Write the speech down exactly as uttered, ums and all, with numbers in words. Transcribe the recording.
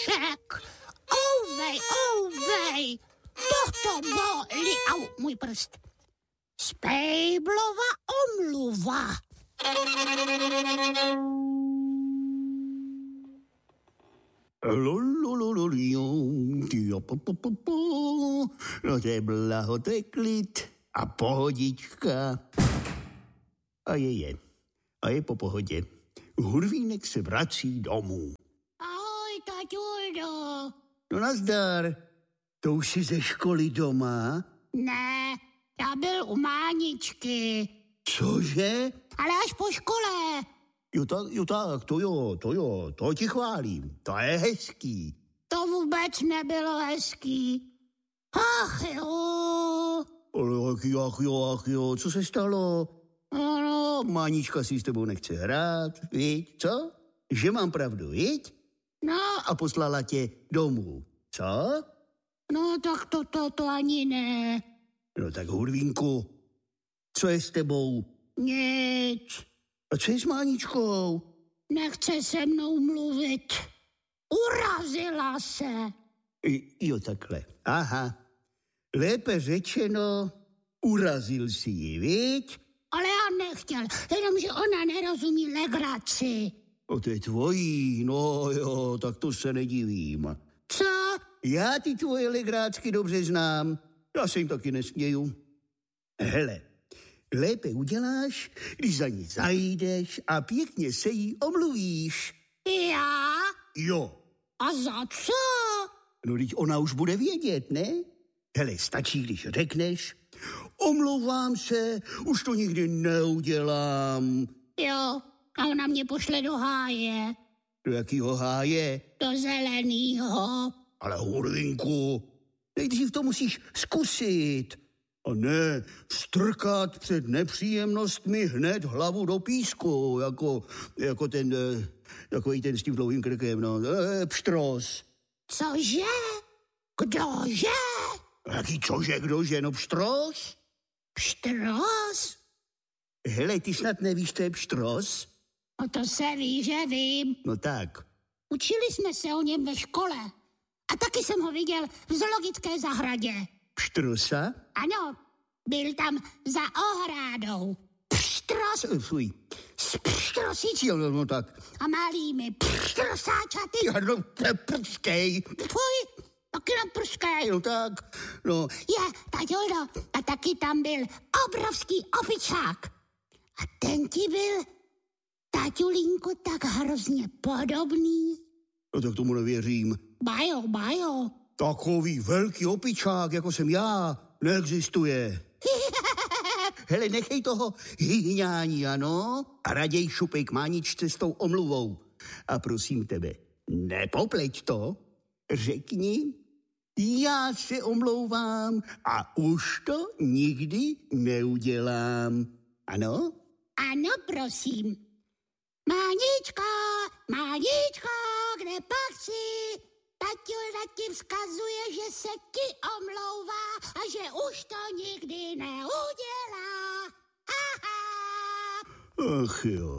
Oušek! Ouvej, ouvej! Toto bolí, au, můj prst. Spejblova omluva. No to je blahoteklid a pohodička. A je je. A je po pohodě. Hurvínek se vrací domů. Ahoj, taťuldo. No nazdar. To už jsi ze školy doma? Ne, já byl u Máničky. Cože? Ale až po škole. Jo tak, jo tak, to jo, to jo, to ti chválím. To je hezký. To vůbec nebylo hezký. Ach jo. Ale ach jo, ach jo, ach jo, co se stalo? Ano. Mánička si s tebou nechce hrát, viď, co? Že mám pravdu, viď? No. A poslala tě domů, co? No tak to, to, to ani ne. No tak Hurvínku, co je s tebou? Nic. A co je s Máničkou? Nechce se mnou mluvit. Urazila se. I, jo, takhle. Aha. Lépe řečeno, urazil si ji, viď? Ale já nechtěl, jenomže ona nerozumí legraci. O, to je tvojí, no jo, tak to se nedivím. Co? Já ty tvoje legrácky dobře znám. Já se jim taky nesměju. Hele, lépe uděláš, když za ní zajdeš a pěkně se jí omluvíš. Já? Jo. A za co? No, teď ona už bude vědět, ne? Hele, stačí, když řekneš, omlouvám se, už to nikdy neudělám. Jo, a ona mě pošle do háje. Do jakýho háje? Do zelenýho. Ale Hurvinku, nejdřív to musíš zkusit. A ne strkat před nepříjemnostmi hned hlavu do písku, jako, jako ten, takový ten s tím dlouhým krkem, no, pštros. Cože? Kdože? Jaký cože, kdože, no pštros? Pštros? Hele, ty snad nevíš, co je pštros? No to se ví, že vím. No tak. Učili jsme se o něm ve škole. A taky jsem ho viděl v zoologické zahradě. Pštrosa? Ano, byl tam za ohrádou. Pštros. Fuj. S pštrosíčí. Jo, no, no tak. A malými pštrosáčaty. Já no, prskej. Fuj, taky nám prskej. No tak, no. Je, taťoldo, a taky tam byl obrovský opičák. A ten ti byl, taťulínku, tak hrozně podobný. No tak tomu nevěřím. Bajo, bajo. Takový velký opičák, jako jsem já, neexistuje. Hele, nechej toho hyhňání, ano? A raději šupej k Máničce s tou omluvou. A prosím tebe, nepopleť to. Řekni, já se omlouvám a už to nikdy neudělám. Ano? Ano, prosím. Máničko, Máničko, kde pak jsi? Taťulda ti vzkazuje, že se ti omlouvá a že už to nikdy neudělá. Aha. Ach jo.